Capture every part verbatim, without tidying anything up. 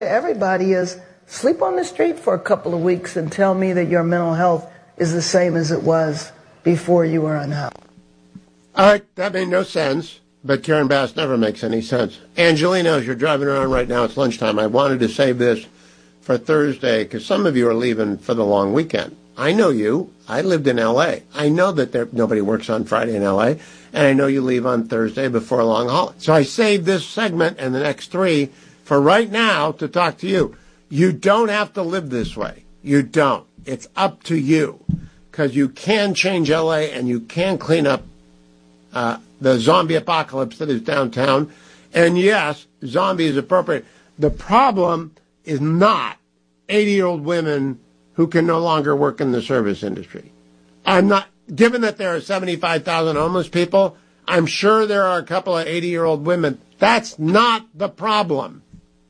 Everybody is sleep on the street for a couple of weeks and tell me that your mental health is the same as it was before you were unhealthy. All right, that made no sense, but Karen Bass never makes any sense. Angelino, as you're driving around right now, it's lunchtime. I wanted to save this for Thursday because some of you are leaving for the long weekend. I know you. I lived in L A. I know that there, nobody works on Friday in L A, and I know you leave on Thursday before a long holiday. So I saved this segment and the next three for right now to talk to you. You don't have to live this way. You don't. It's up to you because you can change L A and you can clean up uh, the zombie apocalypse that is downtown. And yes, zombie is appropriate. The problem is not eighty-year-old women who can no longer work in the service industry. I'm not, given that there are seventy-five thousand homeless people, I'm sure there are a couple of eighty-year-old women. That's not the problem.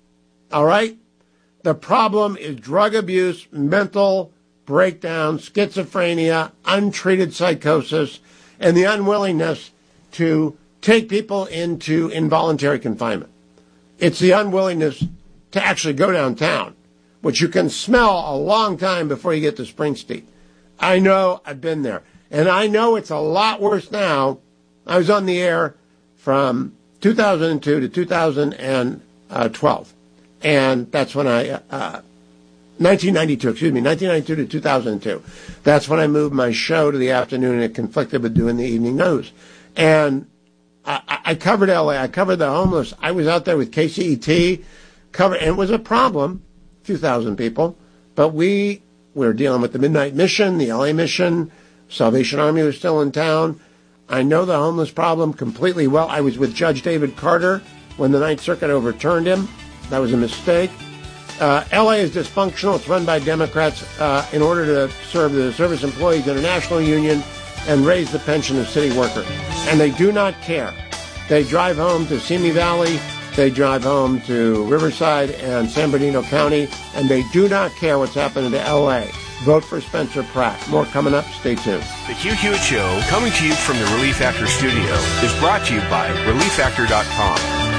All right? The problem is drug abuse, mental breakdown, schizophrenia, untreated psychosis, and the unwillingness to take people into involuntary confinement. It's the unwillingness to actually go downtown, which you can smell a long time before you get to Springsteen. I know, I've been there. And I know it's a lot worse now. I was on the air from two thousand two to two thousand twelve. And that's when I, uh, nineteen ninety-two, excuse me, nineteen ninety-two to two thousand two. That's when I moved my show to the afternoon and it conflicted with doing the evening news. And I, I covered L A. I covered the homeless. I was out there with K C E T, cover, and it was a problem, a few thousand people. But we were dealing with the Midnight Mission, the L A Mission, Salvation Army was still in town. I know the homeless problem completely well. I was with Judge David Carter when the Ninth Circuit overturned him. That was a mistake. Uh, L A is dysfunctional. It's run by Democrats uh, in order to serve the Service Employees International Union and raise the pension of city workers. And they do not care. They drive home to Simi Valley. They drive home to Riverside and San Bernardino County. And they do not care what's happening to L A. Vote for Spencer Pratt. More coming up. Stay tuned. The Hugh Hewitt Show, coming to you from the Relief Factor studio, is brought to you by relief factor dot com.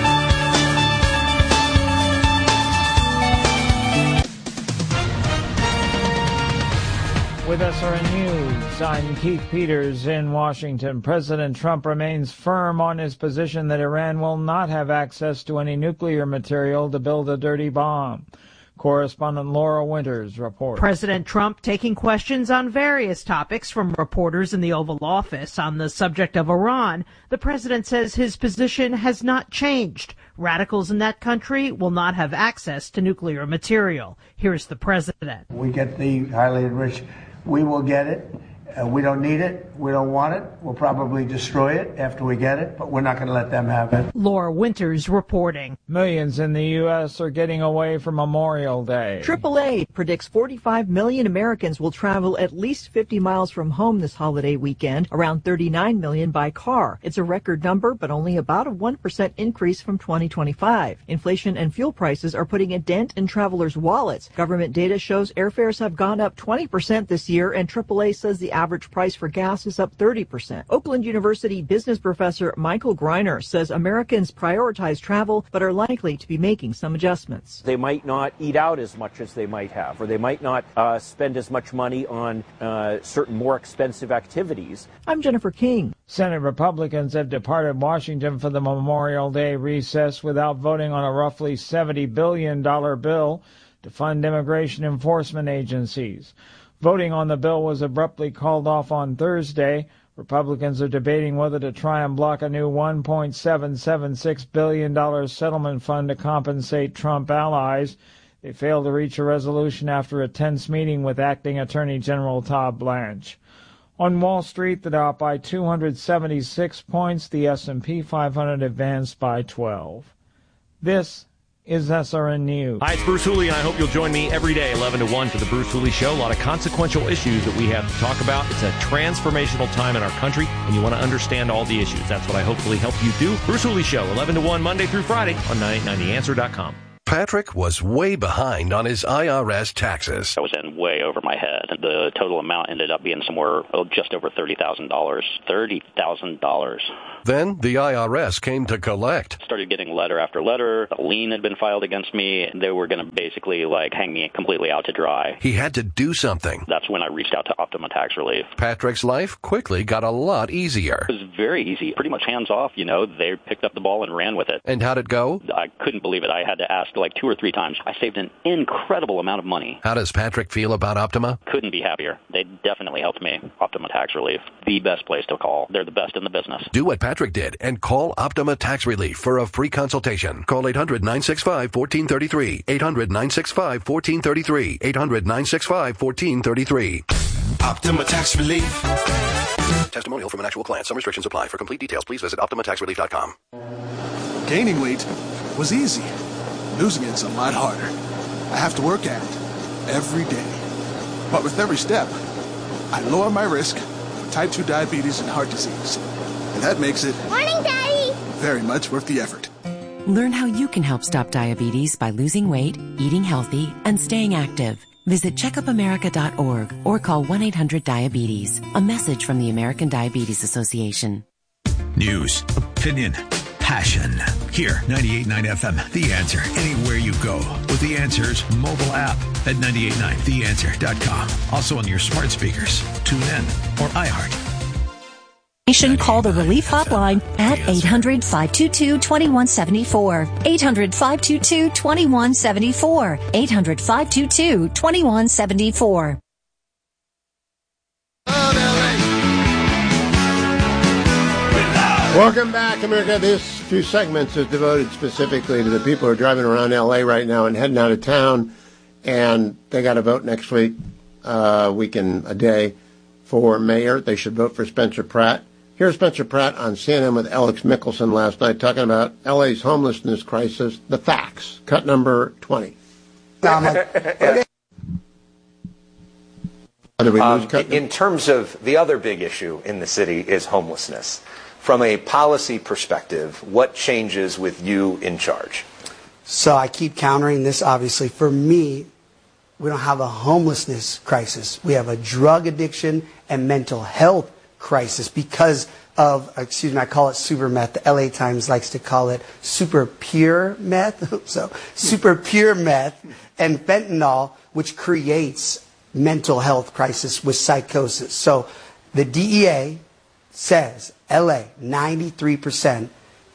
With S R N News, I'm Keith Peters in Washington. President Trump remains firm on his position that Iran will not have access to any nuclear material to build a dirty bomb. Correspondent Laura Winters reports. President Trump taking questions on various topics from reporters in the Oval Office on the subject of Iran. The president says his position has not changed. Radicals in that country will not have access to nuclear material. Here's the president. We get the highly enriched. We will get it. Uh, we don't need it. We don't want it. We'll probably destroy it after we get it, but we're not going to let them have it. Laura Winters reporting. Millions in the U S are getting away for Memorial Day. triple A predicts forty-five million Americans will travel at least fifty miles from home this holiday weekend, around thirty-nine million by car. It's a record number, but only about a one percent increase from twenty twenty-five. Inflation and fuel prices are putting a dent in travelers' wallets. Government data shows airfares have gone up twenty percent this year, and triple A says the average price for gas is up thirty percent. Oakland University business professor Michael Greiner says Americans prioritize travel but are likely to be making some adjustments. They might not eat out as much as they might have, or they might not uh, spend as much money on uh, certain more expensive activities. I'm Jennifer King. Senate Republicans have departed Washington for the Memorial Day recess without voting on a roughly seventy billion dollars bill to fund immigration enforcement agencies. Voting on the bill was abruptly called off on Thursday. Republicans are debating whether to try and block a new one point seven seven six billion dollars settlement fund to compensate Trump allies. They failed to reach a resolution after a tense meeting with Acting Attorney General Todd Blanche. On Wall Street, the Dow up by two hundred seventy-six points. The S and P five hundred advanced by twelve. This is S R N News. Hi, it's Bruce Hooley, and I hope you'll join me every day, eleven to one, for the Bruce Hooley Show. A lot of consequential issues that we have to talk about. It's a transformational time in our country, and you want to understand all the issues. That's what I hopefully help you do. Bruce Hooley Show, eleven to one, Monday through Friday on nine eight nine the answer dot com. Patrick was way behind on his I R S taxes. I was in way over my head. The total amount ended up being somewhere oh, just over thirty thousand dollars. thirty thousand dollars. Then the I R S came to collect. Started getting letter after letter. A lien had been filed against me. They were going to basically like hang me completely out to dry. He had to do something. That's when I reached out to Optima Tax Relief. Patrick's life quickly got a lot easier. It was very easy. Pretty much hands off, you know. They picked up the ball and ran with it. And how'd it go? I couldn't believe it. I had to ask like two or three times. I saved an incredible amount of money. How does Patrick feel about Optima? Couldn't be happier. They definitely helped me. Optima Tax Relief, the best place to call. They're the best in the business. Do what Patrick did and call Optima Tax Relief for a free consultation. Call eight hundred, nine six five, one four three three. eight hundred, nine six five, one four three three. eight hundred, nine six five, one four three three. Optima Tax Relief. Testimonial from an actual client. Some restrictions apply. For complete details, please visit optima tax relief dot com. Gaining weight was easy. Losing it's a lot harder. I have to work at it every day. But with every step, I lower my risk for type two diabetes and heart disease. And that makes it Morning, Daddy! very much worth the effort. Learn how you can help stop diabetes by losing weight, eating healthy, and staying active. Visit check up america dot org or call one eight hundred diabetes. A message from the American Diabetes Association. News, opinion, passion. Here, ninety-eight point nine F M, The Answer. Anywhere you go with The Answer's mobile app at nine eight nine the answer dot com. Also on your smart speakers, TuneIn, or iHeart. Call the relief hotline at eight hundred, five two two, two one seven four. eight hundred, five two two, two one seven four. eight hundred, five two two, two one seven four. Welcome back, America. This few segments is devoted specifically to the people who are driving around L A right now and heading out of town, and they got to vote next week, uh, week and a day, for mayor. They should vote for Spencer Pratt. Here's Spencer Pratt on C N N with Alex Mickelson last night talking about L A's homelessness crisis. The facts. Cut number twenty. Um, in terms of the other big issue in the city is homelessness. From a policy perspective, what changes with you in charge? So I keep countering this, obviously. For me, we don't have a homelessness crisis. We have a drug addiction and mental health crisis because of, excuse me, I call it super meth. The L A Times likes to call it super pure meth. So super pure meth and fentanyl, which creates mental health crisis with psychosis. So the D E A says L A, ninety-three percent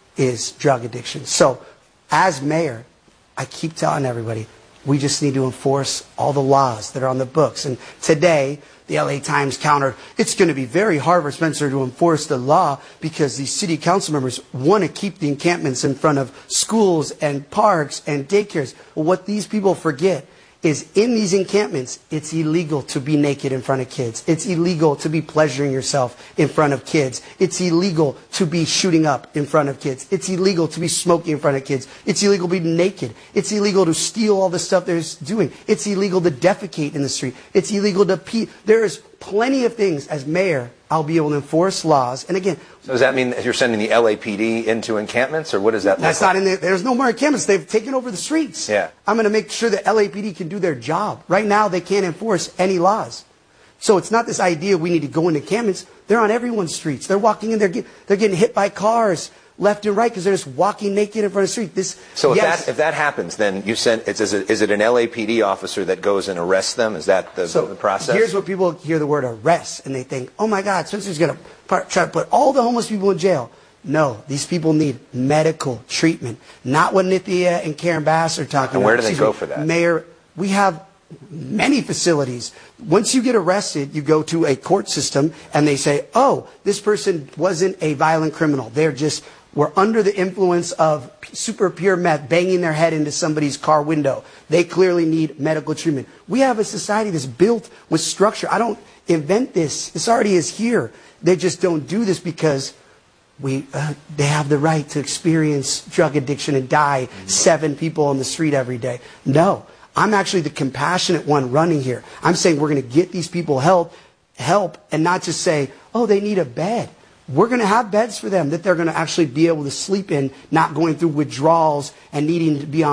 is drug addiction. So as mayor, I keep telling everybody, we just need to enforce all the laws that are on the books. And today, the L A Times countered, it's going to be very hard for Spencer to enforce the law because these city council members want to keep the encampments in front of schools and parks and daycares. Well, what these people forget is in these encampments, it's illegal to be naked in front of kids. It's illegal to be pleasuring yourself in front of kids. It's illegal to be shooting up in front of kids. It's illegal to be smoking in front of kids. It's illegal to be naked. It's illegal to steal all the stuff they're doing. It's illegal to defecate in the street. It's illegal to pee. There is plenty of things as mayor I'll be able to enforce laws. And again, so does that mean that you're sending the L A P D into encampments, or what does that look that's like? not in there. There's no more encampments. They've taken over the streets. Yeah. I'm going to make sure that L A P D can do their job. Right now, they can't enforce any laws. So it's not this idea we need to go into encampments. They're on everyone's streets. They're walking in. They're, get, they're getting hit by cars left and right because they're just walking naked in front of the street. This, so if, yes. that, if that happens, then you send, it's, is, it, is it an L A P D officer that goes and arrests them? Is that the, so the process? Here's what people hear the word arrest, and they think, oh, my God, Spencer's going to try to put all the homeless people in jail. No, these people need medical treatment, not what Nithya and Karen Bass are talking about. And where do they Excuse go me, for that? Mayor, we have many facilities. Once you get arrested, you go to a court system, and they say, oh, this person wasn't a violent criminal. They're just were under the influence of super pure meth, banging their head into somebody's car window. They clearly need medical treatment. We have a society that's built with structure. I don't invent this. This already is here. They just don't do this because we uh, they have the right to experience drug addiction and die seven people on the street every day. No, I'm actually the compassionate one running here. I'm saying we're going to get these people help, help, and not just say, oh, they need a bed. We're going to have beds for them that they're going to actually be able to sleep in, not going through withdrawals and needing to be on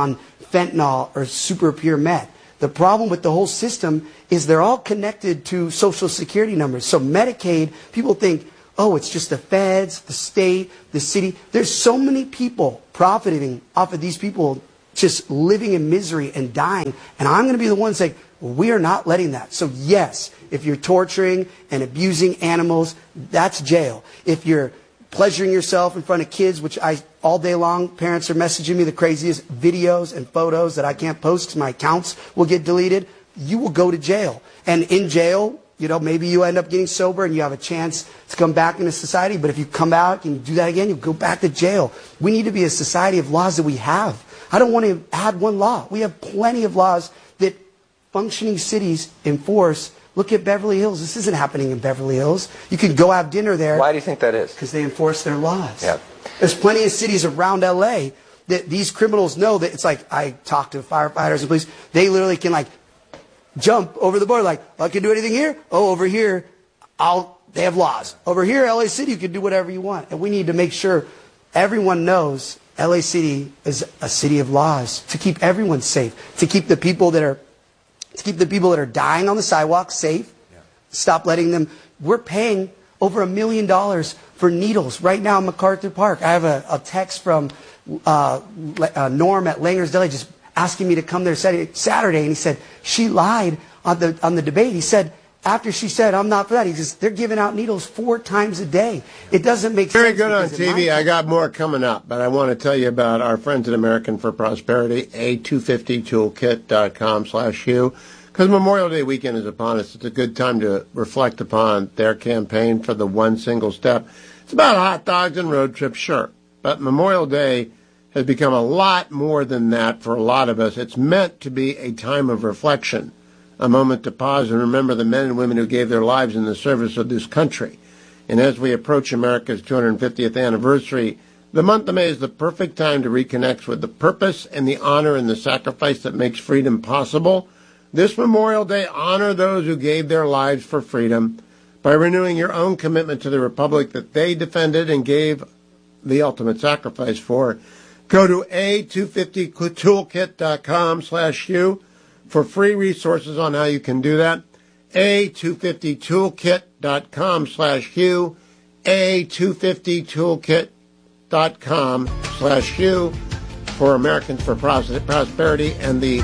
fentanyl or super pure meth. The problem with the whole system is they're all connected to Social Security numbers. So Medicaid, people think, oh, it's just the feds, the state, the city. There's so many people profiting off of these people just living in misery and dying. And I'm going to be the one saying, well, we are not letting that. So yes, if you're torturing and abusing animals, that's jail. If you're pleasuring yourself in front of kids, which I, all day long, parents are messaging me the craziest videos and photos that I can't post because my accounts will get deleted, you will go to jail. And in jail, you know, maybe you end up getting sober and you have a chance to come back into society. But if you come out and you do that again, you go back to jail. We need to be a society of laws that we have. I don't want to add one law. We have plenty of laws that functioning cities enforce. Look at Beverly Hills. This isn't happening in Beverly Hills. You can go have dinner there. Why do you think that is? Because they enforce their laws. Yeah. There's plenty of cities around L A that these criminals know that it's like, I talk to firefighters and police, they literally can like jump over the border like, oh, I can do anything here? Oh, over here, I'll, they have laws. Over here, L A City, you can do whatever you want. And we need to make sure everyone knows L A City is a city of laws to keep everyone safe, to keep the people that are to keep the people that are dying on the sidewalk safe. Yeah. Stop letting them. We're paying over a million dollars for needles right now in MacArthur Park. I have a, a text from uh, uh, Norm at Langer's Deli just asking me to come there Saturday, and he said she lied on the on the debate. He said after she said I'm not for that, he says they're giving out needles four times a day. It doesn't make Very sense. Very good on T V. I got more coming up, but I want to tell you about our friends at American for Prosperity, A two fifty toolkit dot com slash Hugh. Because Memorial Day weekend is upon us, it's a good time to reflect upon their campaign for the one single step. It's about hot dogs and road trips, sure, but Memorial Day has become a lot more than that for a lot of us. It's meant to be a time of reflection, a moment to pause and remember the men and women who gave their lives in the service of this country. And as we approach America's two hundred fiftieth anniversary, the month of May is the perfect time to reconnect with the purpose and the honor and the sacrifice that makes freedom possible. This Memorial Day, honor those who gave their lives for freedom by renewing your own commitment to the republic that they defended and gave the ultimate sacrifice for. Go to A two fifty toolkit dot com slash Hugh for free resources on how you can do that. A two fifty toolkit dot com slash Hugh. A two fifty toolkit dot com slash Hugh for Americans for Prosperity and the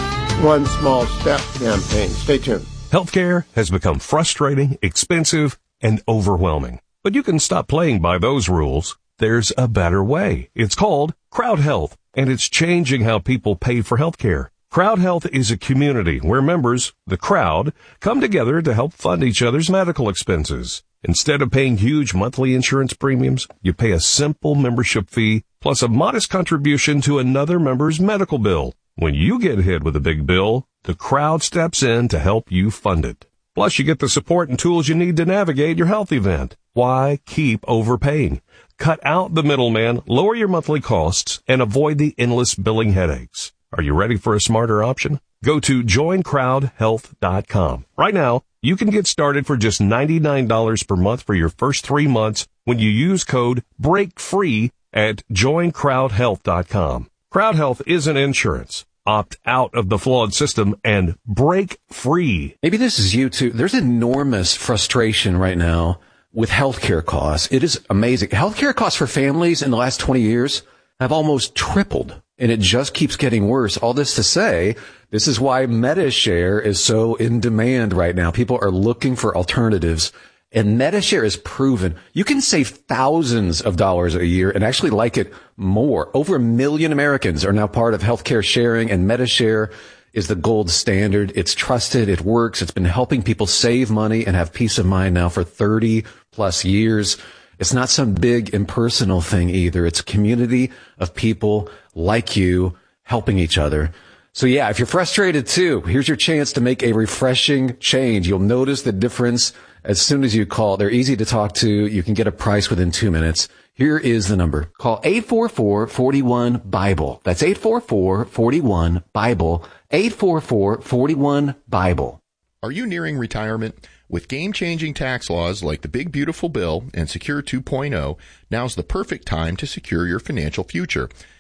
One Small Step campaign. Stay tuned. Healthcare has become frustrating, expensive, and overwhelming. But you can stop playing by those rules. There's a better way. It's called Crowd Health, and it's changing how people pay for healthcare. Crowd Health is a community where members, the crowd, come together to help fund each other's medical expenses. Instead of paying huge monthly insurance premiums, you pay a simple membership fee plus a modest contribution to another member's medical bill. When you get hit with a big bill, the crowd steps in to help you fund it. Plus, you get the support and tools you need to navigate your health event. Why keep overpaying? Cut out the middleman, lower your monthly costs, and avoid the endless billing headaches. Are you ready for a smarter option? Go to join crowd health dot com. Right now, you can get started for just ninety-nine dollars per month for your first three months when you use code BREAKFREE at join crowd health dot com. Crowd Health isn't insurance. Opt out of the flawed system and break free. Maybe this is you too. There's enormous frustration right now with healthcare costs. It is amazing. Healthcare costs for families in the last twenty years have almost tripled, and it just keeps getting worse. All this to say, this is why MediShare is so in demand right now. People are looking for alternatives. And MediShare is proven you can save thousands of dollars a year and actually like it more. Over a million Americans are now part of healthcare sharing, and MediShare is the gold standard. It's trusted. It works. It's been helping people save money and have peace of mind now for thirty plus years. It's not some big impersonal thing either. It's a community of people like you helping each other. So yeah, if you're frustrated too, here's your chance to make a refreshing change. You'll notice the difference as soon as you call. They're easy to talk to. You can get a price within two minutes. Here is the number. Call eight four four, four one, BIBLE. That's eight four four, four one, BIBLE. eight four four, four one, BIBLE. Are you nearing retirement? With game-changing tax laws like the Big Beautiful Bill and Secure two point oh, now's the perfect time to secure your financial future.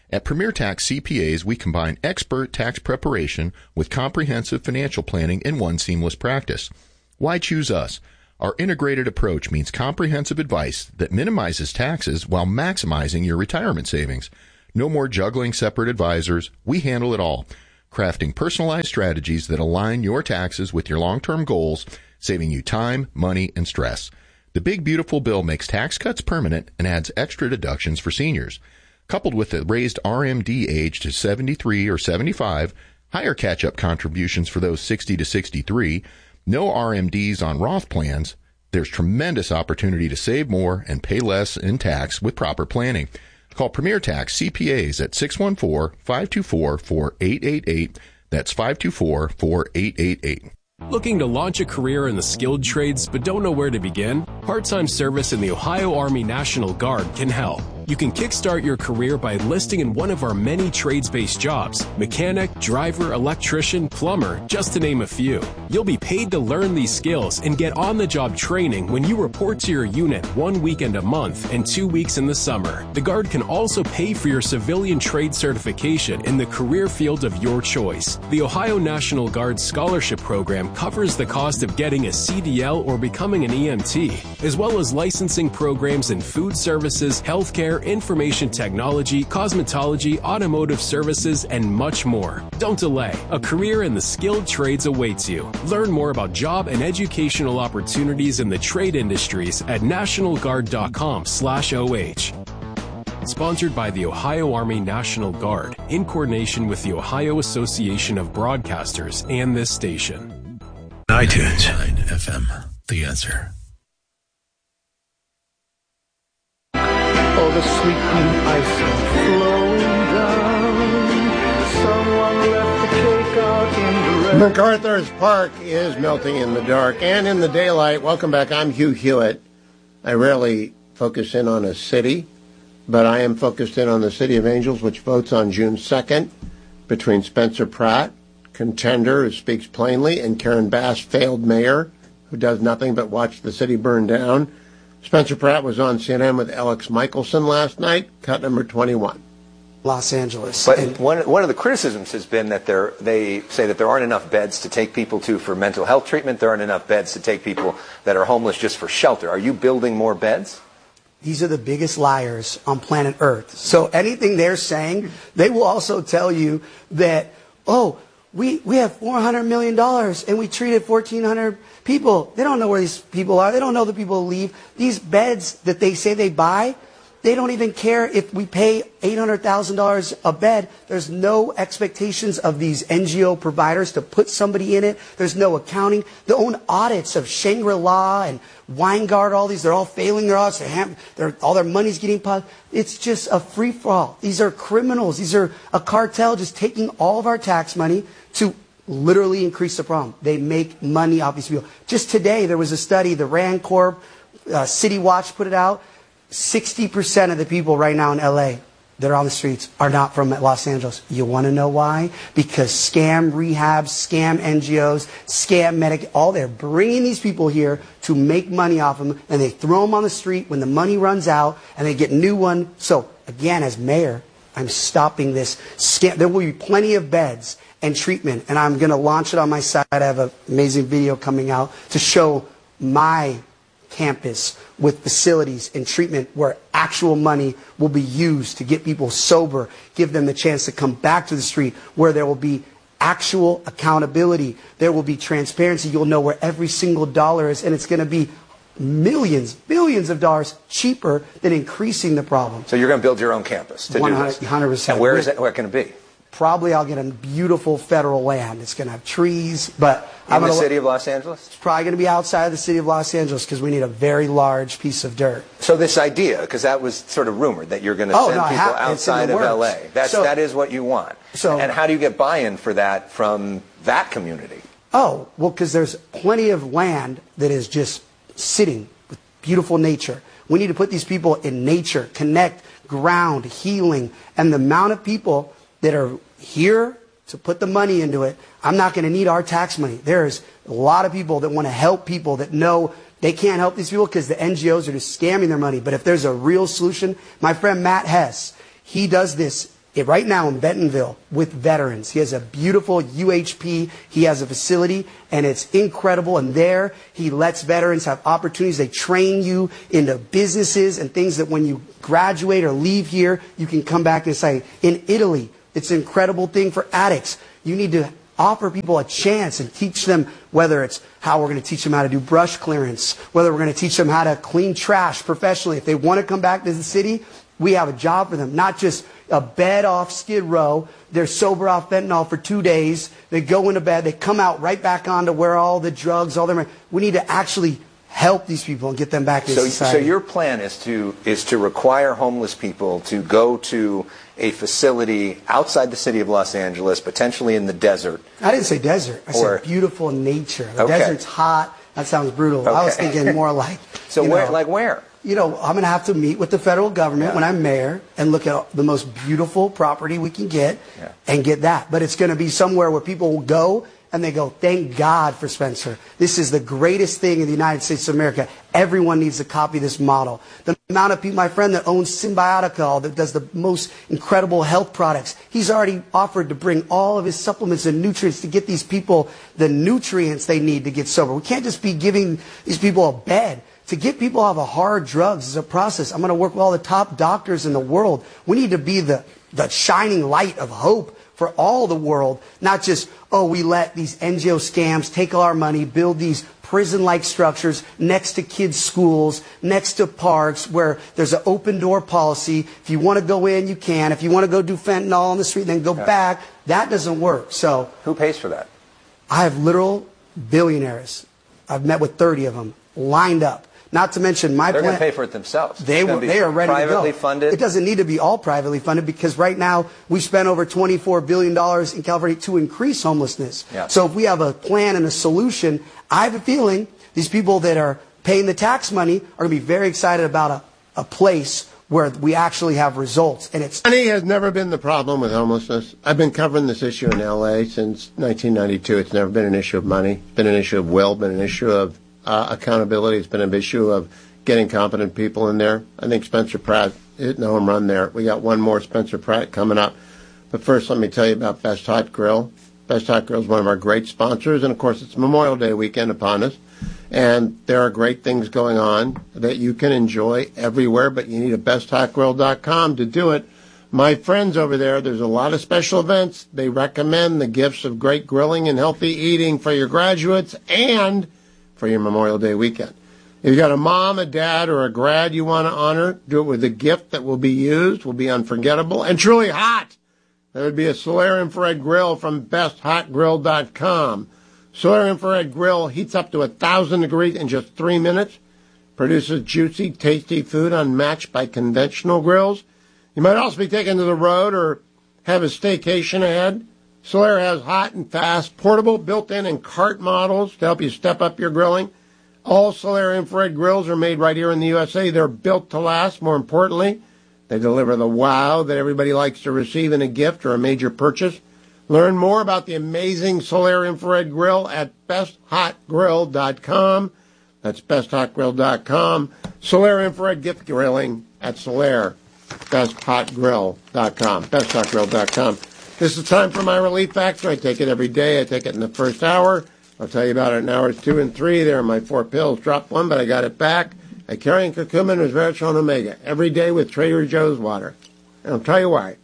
At Premier Tax C P As, we combine expert tax preparation with comprehensive financial planning in one seamless practice. Why choose us? Our integrated approach means comprehensive advice that minimizes taxes while maximizing your retirement savings. No more juggling separate advisors. We handle it all, crafting personalized strategies that align your taxes with your long-term goals, saving you time, money, and stress. The Big Beautiful Bill makes tax cuts permanent and adds extra deductions for seniors. Coupled with the raised R M D age to seventy-three or seventy-five, higher catch-up contributions for those sixty to sixty-three, no R M Ds on Roth plans, there's tremendous opportunity to save more and pay less in tax with proper planning. Call Premier Tax C P As at six one four, five two four, four eight eight eight. That's five two four, four eight eight eight. Looking to launch a career in the skilled trades but don't know where to begin? Part-time service in the Ohio Army National Guard can help. You can kickstart your career by enlisting in one of our many trades-based jobs: mechanic, driver, electrician, plumber, just to name a few. You'll be paid to learn these skills and get on-the-job training when you report to your unit one weekend a month and two weeks in the summer. The Guard can also pay for your civilian trade certification in the career field of your choice. The Ohio National Guard Scholarship Program covers the cost of getting a C D L or becoming an E M T, as well as licensing programs in food services, healthcare, information technology, cosmetology, automotive services, and much more. Don't delay. A career in the skilled trades awaits you. Learn more about job and educational opportunities in the trade industries at national guard dot com slash O H. Sponsored by the Ohio Army National Guard, in coordination with the Ohio Association of Broadcasters and this station. iTunes, F M, The Answer. Oh, the sweet green ice flowing down. Someone left the cake out in the rain. MacArthur's Park is melting in the dark and in the daylight. Welcome back. I'm Hugh Hewitt. I rarely focus in on a city, but I am focused in on the City of Angels, which votes on June second between Spencer Pratt, contender who speaks plainly, and Karen Bass, failed mayor, who does nothing but watch the city burn down. Spencer Pratt was on C N N with Alex Michelson last night, cut number twenty-one. Los Angeles. But and one, one of the criticisms has been that there, they say that there aren't enough beds to take people to for mental health treatment. There aren't enough beds to take people that are homeless just for shelter. Are you building more beds? These are the biggest liars on planet Earth. So anything they're saying, they will also tell you that, oh, we, we have four hundred million dollars and we treated fourteen hundred people. They don't know where these people are. They don't know the people who leave. These beds that they say they buy, they don't even care if we pay eight hundred thousand dollars a bed. There's no expectations of these N G O providers to put somebody in it. There's no accounting. The own audits of Shangri-La and Weingart, all these, they're all failing their audits. They're ham- they're, all their money's getting paused. It's just a free-for-all. These are criminals. These are a cartel just taking all of our tax money to literally increase the problem. They make money off these people. Just today, there was a study, the Rand Corp, uh, City Watch put it out. sixty percent of the people right now in L A that are on the streets are not from Los Angeles. You want to know why? Because scam rehabs, scam N G Os, scam medic, all they're bringing these people here to make money off them, and they throw them on the street when the money runs out, and they get a new one. So, again, as mayor, I'm stopping this scam. There will be plenty of beds and treatment, and I'm going to launch it on my site. I have an amazing video coming out to show my campus with facilities and treatment where actual money will be used to get people sober, give them the chance to come back to the street, where there will be actual accountability. There will be transparency. You'll know where every single dollar is, and it's going to be millions, billions of dollars cheaper than increasing the problem. So you're going to build your own campus to do this? one hundred percent. And where is it? Where can it be? Probably I'll get a beautiful federal land. It's going to have trees, but in I'm the gonna, city of Los Angeles? It's probably going to be outside of the city of Los Angeles because we need a very large piece of dirt. So this idea, because that was sort of rumored, that you're going to oh, send no, people have, outside of works. L A. That's, so, that is what you want. So, and how do you get buy-in for that from that community? Oh, well, because there's plenty of land that is just sitting with beautiful nature. We need to put these people in nature, connect, ground, healing, and the amount of people that are here to put the money into it. I'm not going to need our tax money. There's a lot of people that want to help people that know they can't help these people because the N G Os are just scamming their money. But if there's a real solution, my friend Matt Hess, he does this it, right now in Bentonville with veterans. He has a beautiful U H P. He has a facility, and it's incredible. And there, he lets veterans have opportunities. They train you into businesses and things that when you graduate or leave here, you can come back and say, in Italy, it's an incredible thing for addicts. You need to offer people a chance and teach them, whether it's how we're going to teach them how to do brush clearance, whether we're going to teach them how to clean trash professionally. If they want to come back to the city, we have a job for them, not just a bed off Skid Row. They're sober off fentanyl for two days. They go into bed. They come out right back onto where all the drugs, all their. We need to actually help these people and get them back to so, society. So your plan is to is to require homeless people to go to a facility outside the city of Los Angeles, potentially in the desert. I didn't say desert. I or, said beautiful nature. The okay. desert's hot. That sounds brutal. Okay. I was thinking more like. So where, know, like where? You know, I'm going to have to meet with the federal government yeah. when I'm mayor and look at the most beautiful property we can get yeah. and get that. But it's going to be somewhere where people will go and they go, thank God for Spencer. This is the greatest thing in the United States of America. Everyone needs to copy this model. The amount of people, my friend that owns Symbiotica, that does the most incredible health products, he's already offered to bring all of his supplements and nutrients to get these people the nutrients they need to get sober. We can't just be giving these people a bed. To get people off of hard drugs is a process. I'm going to work with all the top doctors in the world. We need to be the, the shining light of hope for all the world, not just, oh, we let these N G O scams take all our money, build these prison-like structures next to kids' schools, next to parks where there's an open door policy. If you want to go in, you can. If you want to go do fentanyl on the street, then go yeah. back. That doesn't work. So who pays for that? I have literal billionaires. I've met with thirty of them lined up. Not to mention my They're plan. going to pay for it themselves. They will, they are ready to go. Privately funded? It doesn't need to be all privately funded because right now we spent over twenty-four billion dollars in California to increase homelessness. Yeah. So if we have a plan and a solution, I have a feeling these people that are paying the tax money are going to be very excited about a, a place where we actually have results. And it's money has never been the problem with homelessness. I've been covering this issue in L A since nineteen ninety-two. It's never been an issue of money. It's been an issue of will, been an issue of Uh, accountability. It's been an issue of getting competent people in there. I think Spencer Pratt hit no home run there. We got one more Spencer Pratt coming up. But first, let me tell you about Best Hot Grill. Best Hot Grill is one of our great sponsors, and of course, it's Memorial Day weekend upon us. And there are great things going on that you can enjoy everywhere, but you need a best hot grill dot com to do it. My friends over there, there's a lot of special events. They recommend the gifts of great grilling and healthy eating for your graduates and for your Memorial Day weekend. If you've got a mom, a dad, or a grad you want to honor, do it with a gift that will be used, will be unforgettable, and truly hot. That would be a Solaire Infrared Grill from best hot grill dot com. Solaire Infrared Grill heats up to one thousand degrees in just three minutes, produces juicy, tasty food unmatched by conventional grills. You might also be taken to the road or have a staycation ahead. Solaire has hot and fast, portable, built-in, and cart models to help you step up your grilling. All Solaire infrared grills are made right here in the U S A. They're built to last. More importantly, they deliver the wow that everybody likes to receive in a gift or a major purchase. Learn more about the amazing Solaire infrared grill at best hot grill dot com. That's best hot grill dot com. Solaire infrared gift grilling at Solaire, best hot grill dot com. best hot grill dot com. This is time for my Relief Factor. I take it every day. I take it in the first hour. I'll tell you about it in hours two and three. There are my four pills. Dropped one, but I got it back. I carry in curcumin, resveratrol, and omega every day with Trader Joe's water. And I'll tell you why.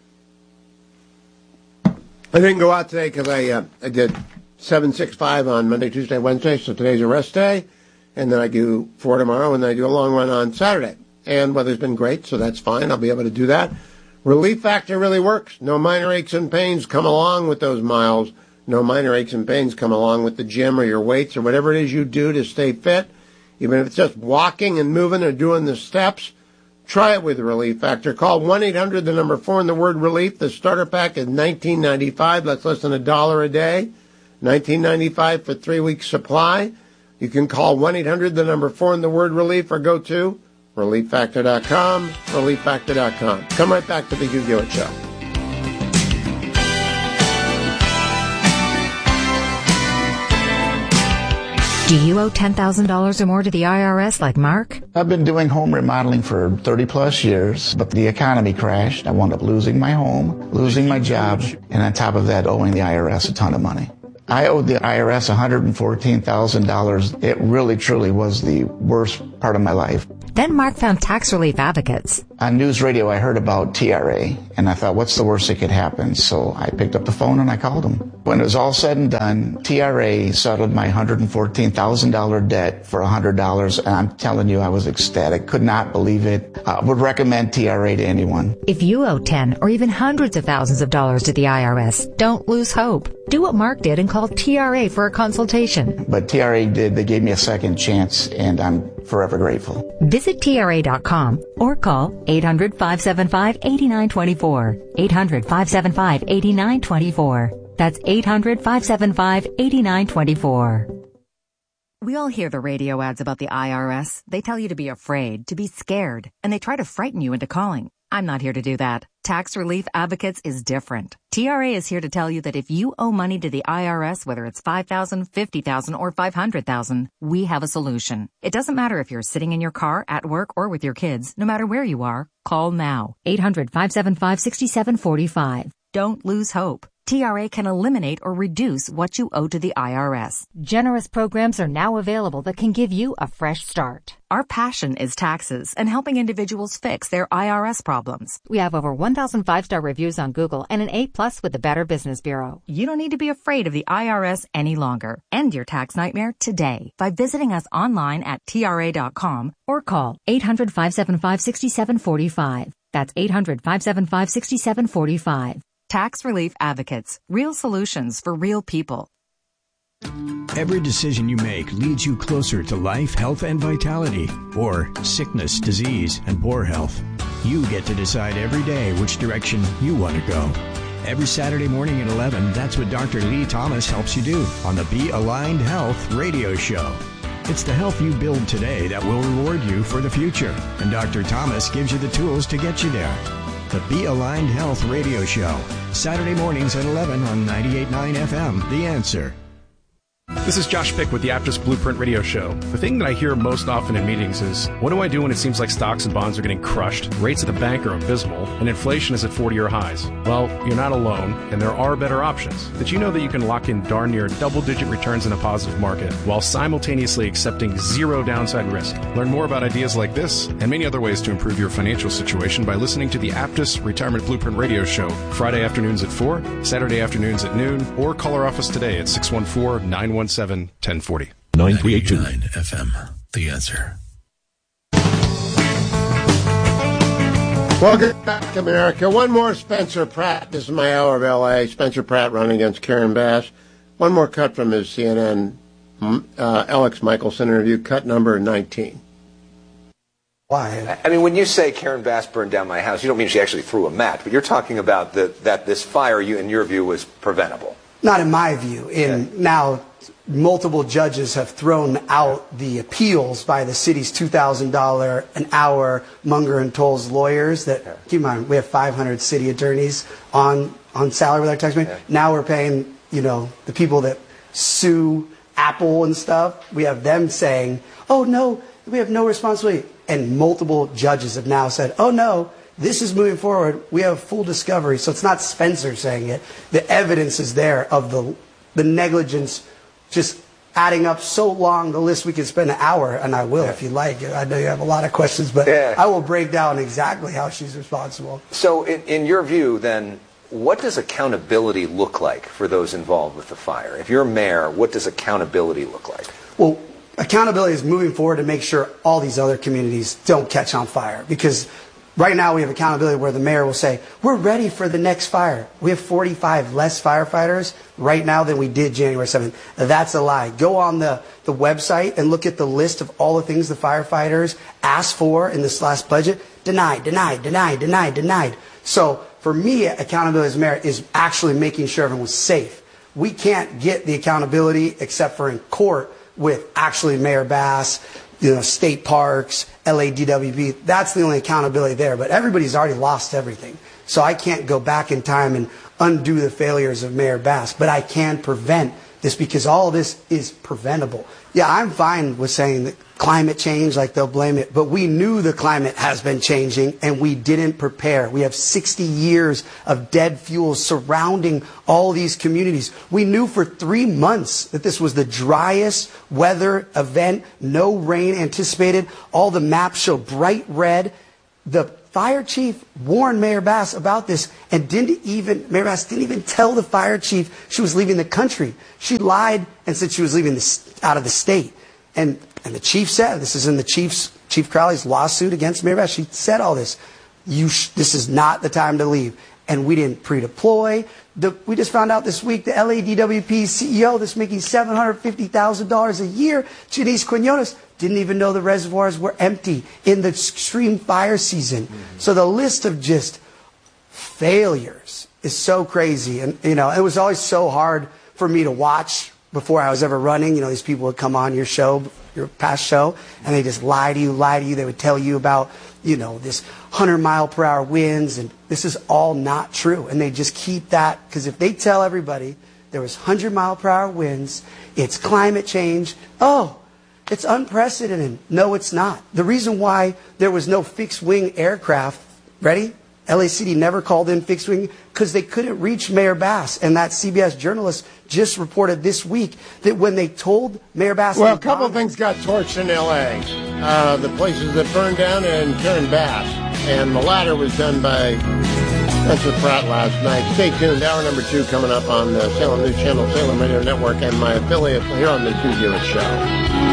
I didn't go out today because I uh, I did seven six five on Monday, Tuesday, Wednesday, so today's a rest day. And then I do four tomorrow, and then I do a long run on Saturday. And weather's been great, so that's fine. I'll be able to do that. Relief Factor really works. No minor aches and pains come along with those miles. No minor aches and pains come along with the gym or your weights or whatever it is you do to stay fit. Even if it's just walking and moving or doing the steps, try it with Relief Factor. Call one eight hundred, the number four, and the word relief. The starter pack is nineteen ninety-five dollars. That's less than a dollar a day. nineteen ninety-five dollars for three weeks supply. You can call one eight hundred, the number four, and the word relief, or go to relief factor dot com, relief factor dot com. Come right back to the Hugh Hewitt Show. Do you owe ten thousand dollars or more to the I R S like Mark? I've been doing home remodeling for thirty plus years, but the economy crashed. I wound up losing my home, losing my job, and on top of that, owing the I R S a ton of money. I owed the I R S one hundred fourteen thousand dollars. It really, truly was the worst part of my life. Then Mark found Tax Relief Advocates. On news radio, I heard about T R A, and I thought, what's the worst that could happen? So I picked up the phone and I called them. When it was all said and done, T R A settled my one hundred fourteen thousand dollars debt for one hundred dollars, and I'm telling you, I was ecstatic. Could not believe it. I would recommend T R A to anyone. If you owe ten or even hundreds of thousands of dollars to the I R S, don't lose hope. Do what Mark did and call T R A for a consultation. But T R A did. They gave me a second chance, and I'm forever grateful. Visit T R A dot com or call eight hundred, five seven five, eight nine two four. eight hundred, five seven five, eight nine two four. That's eight hundred, five seven five, eight nine two four. We all hear the radio ads about the I R S. They tell you to be afraid, to be scared, and they try to frighten you into calling. I'm not here to do that. Tax Relief Advocates is different. T R A is here to tell you that if you owe money to the I R S, whether it's five thousand dollars, fifty thousand dollars, or five hundred thousand dollars, we have a solution. It doesn't matter if you're sitting in your car, at work, or with your kids. No matter where you are, call now. eight hundred, five seven five, six seven four five. Don't lose hope. T R A can eliminate or reduce what you owe to the I R S. Generous programs are now available that can give you a fresh start. Our passion is taxes and helping individuals fix their I R S problems. We have over one thousand five-star reviews on Google and an A plus with the Better Business Bureau. You don't need to be afraid of the I R S any longer. End your tax nightmare today by visiting us online at T R A dot com or call eight hundred, five seven five, six seven four five. That's eight hundred, five seven five, six seven four five. Tax Relief Advocates. Real solutions for real people. Every decision you make leads you closer to life, health, and vitality, or sickness, disease, and poor health. You get to decide every day which direction you want to go. Every Saturday morning at eleven, that's what Doctor Lee Thomas helps you do on the Be Aligned Health radio show. It's the health you build today that will reward you for the future, and Doctor Thomas gives you the tools to get you there. The Be Aligned Health radio show, Saturday mornings at eleven on ninety-eight point nine F M, The Answer. This is Josh Pick with the Aptus Blueprint Radio Show. The thing that I hear most often in meetings is, what do I do when it seems like stocks and bonds are getting crushed, rates at the bank are abysmal, and inflation is at forty-year highs? Well, you're not alone, and there are better options. Did you know that you can lock in darn near double-digit returns in a positive market while simultaneously accepting zero downside risk? Learn more about ideas like this and many other ways to improve your financial situation by listening to the Aptus Retirement Blueprint Radio Show, Friday afternoons at four, Saturday afternoons at noon, or call our office today at six one four, nine one seven, one oh four oh. nine three eight two F M, The Answer. Welcome back to America. One more Spencer Pratt. This is my hour of L A. Spencer Pratt running against Karen Bass. One more cut from his C N N uh, Alex Michelson interview, cut number nineteen. Why? I mean, when you say Karen Bass burned down my house, you don't mean she actually threw a match, but you're talking about the, that this fire, you, in your view, was preventable. Not in my view. In yeah. Now, multiple judges have thrown out the appeals by the city's two thousand dollars an hour Munger and Tolles lawyers. That yeah. Keep in mind, we have five hundred city attorneys on on salary with our tax money. Yeah. Now we're paying, you know, the people that sue Apple and stuff. We have them saying, "Oh no, we have no responsibility," and multiple judges have now said, "Oh no, this is moving forward. We have full discovery." So it's not Spencer saying it. The evidence is there of the the negligence just adding up so long, the list we could spend an hour, and I will yeah. if you like. I know you have a lot of questions, but yeah. I will break down exactly how she's responsible. So in, in your view, then, what does accountability look like for those involved with the fire? If you're mayor, what does accountability look like? Well, accountability is moving forward to make sure all these other communities don't catch on fire, because right now we have accountability where the mayor will say, we're ready for the next fire. We have forty-five less firefighters right now than we did January seventh. That's a lie. Go on the, the website and look at the list of all the things the firefighters asked for in this last budget. Denied, denied, denied, denied, denied. So for me, accountability as mayor is actually making sure everyone's safe. We can't get the accountability except for in court with actually Mayor Bass, you know, state parks, L A D W P. That's the only accountability there. But everybody's already lost everything. So I can't go back in time and undo the failures of Mayor Bass. But I can prevent this because all this is preventable. Yeah, I'm fine with saying that climate change, like they'll blame it, but we knew the climate has been changing and we didn't prepare. We have sixty years of dead fuel surrounding all these communities. We knew for three months that this was the driest weather event, no rain anticipated. All the maps show bright red. The fire chief warned Mayor Bass about this and didn't even, Mayor Bass didn't even tell the fire chief she was leaving the country. She lied and said she was leaving the, out of the state. And and the chief said, this is in the chief's, Chief Crowley's lawsuit against Mayor Bass, she said all this. You sh- this is not the time to leave. And we didn't pre-deploy. The, we just found out this week the L A D W P C E O that's making seven hundred fifty thousand dollars a year, Janice Quinones, didn't even know the reservoirs were empty in the extreme fire season. Mm-hmm. So the list of just failures is so crazy. And, you know, it was always so hard for me to watch before I was ever running. You know, these people would come on your show, your past show, and they just lie to you, lie to you. They would tell you about, you know, this one hundred mile per hour winds, and this is all not true. And they just keep that, because if they tell everybody there was one hundred mile per hour winds, it's climate change, oh, it's unprecedented. No, it's not. The reason why there was no fixed wing aircraft, ready? L A C D never called in fixed wing because they couldn't reach Mayor Bass. And that C B S journalist just reported this week that when they told Mayor Bass... Well, a couple of things got torched in L A. Uh, the places that burned down and Karen Bass. And the latter was done by Spencer Pratt last night. Stay tuned. Hour number two coming up on the Salem News Channel, Salem Radio Network, and my affiliate here on the Hugh Hewitt Show.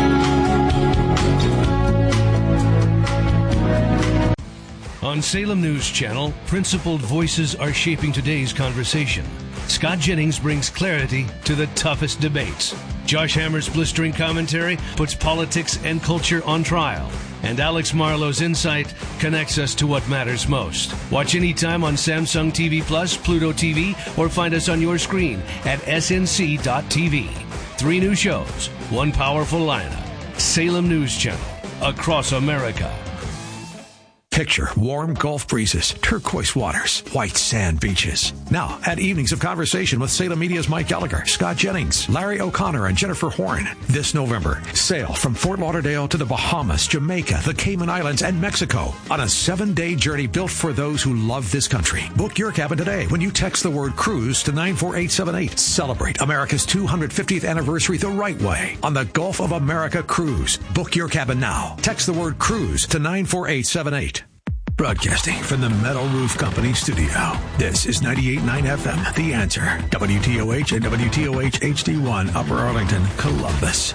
On Salem News Channel, principled voices are shaping today's conversation. Scott Jennings brings clarity to the toughest debates. Josh Hammer's blistering commentary puts politics and culture on trial. And Alex Marlowe's insight connects us to what matters most. Watch anytime on Samsung T V Plus, Pluto T V, or find us on your screen at S N C dot T V. Three new shows, one powerful lineup. Salem News Channel, across America. Picture warm Gulf breezes, turquoise waters, white sand beaches. Now, at Evenings of Conversation with Salem Media's Mike Gallagher, Scott Jennings, Larry O'Connor, and Jennifer Horn. This November, sail from Fort Lauderdale to the Bahamas, Jamaica, the Cayman Islands, and Mexico on a seven-day journey built for those who love this country. Book your cabin today when you text the word cruise to nine four eight seven eight. Celebrate America's two hundred fiftieth anniversary the right way on the Gulf of America Cruise. Book your cabin now. Text the word cruise to nine four eight seven eight. Broadcasting from the Metal Roof Company studio. This is ninety-eight point nine F M, The Answer. W T O H and W T O H H D one, Upper Arlington, Columbus.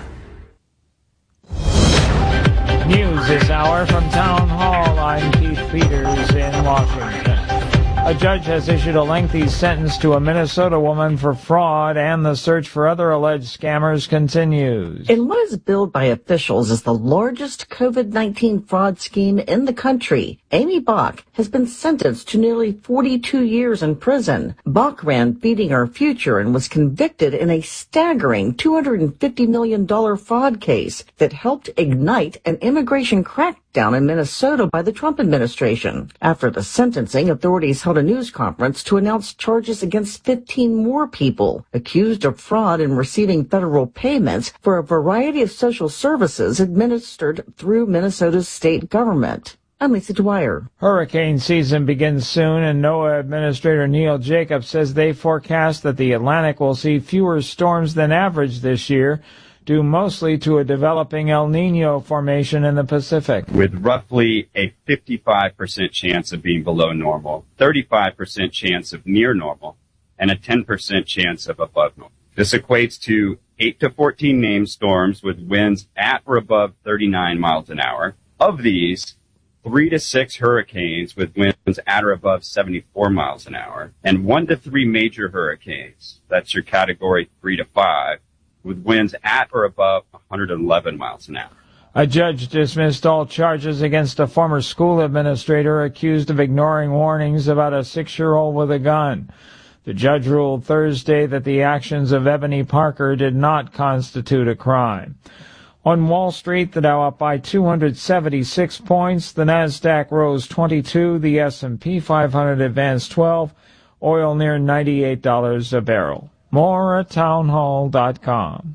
News this hour from Town Hall. I'm Keith Peters in Washington. A judge has issued a lengthy sentence to a Minnesota woman for fraud, and the search for other alleged scammers continues. In what is billed by officials as the largest COVID nineteen fraud scheme in the country, Amy Bach has been sentenced to nearly forty-two years in prison. Bach ran Feeding Our Future and was convicted in a staggering two hundred fifty million dollars fraud case that helped ignite an immigration crackdown in Minnesota by the Trump administration. After the sentencing, authorities held a news conference to announce charges against fifteen more people accused of fraud in receiving federal payments for a variety of social services administered through Minnesota's state government. I'm Lisa Dwyer. Hurricane season begins soon, and NOAA Administrator Neil Jacobs says they forecast that the Atlantic will see fewer storms than average this year, due mostly to a developing El Nino formation in the Pacific. With roughly a fifty-five percent chance of being below normal, thirty-five percent chance of near normal, and a ten percent chance of above normal. This equates to eight to fourteen named storms with winds at or above thirty-nine miles an hour. Of these, three to six hurricanes with winds at or above seventy-four miles an hour, and one to three major hurricanes, that's your category three to five, with winds at or above one hundred eleven miles an hour. A judge dismissed all charges against a former school administrator accused of ignoring warnings about a six-year-old with a gun. The judge ruled Thursday that the actions of Ebony Parker did not constitute a crime. On Wall Street, the Dow up by two hundred seventy-six points, the Nasdaq rose twenty-two, the S and P five hundred advanced twelve, oil near ninety-eight dollars a barrel. More at townhall dot com.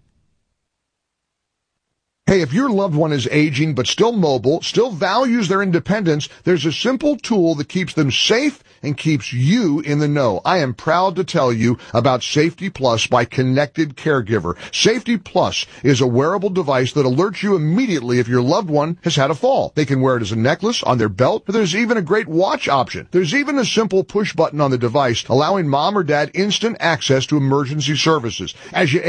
Hey, if your loved one is aging but still mobile, still values their independence, there's a simple tool that keeps them safe and keeps you in the know. I am proud to tell you about Safety Plus by Connected Caregiver. Safety Plus is a wearable device that alerts you immediately if your loved one has had a fall. They can wear it as a necklace, on their belt, but there's even a great watch option. There's even a simple push button on the device allowing mom or dad instant access to emergency services. As you